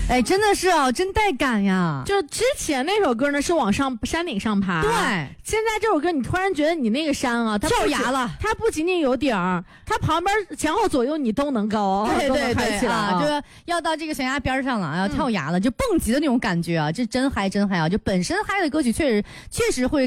哎，真的是哦，真带感呀！ 就之前那首歌呢是往上山顶上爬， 对， 现在这首歌你突然觉得你那个山啊，它跳崖了， 它不仅仅有顶儿，它旁边前后左右你都能高， 对对对， 起来啊，就要到这个悬崖边上了，要跳崖了，就蹦极的那种感觉啊，这真嗨真嗨啊！就本身嗨的歌曲确实会。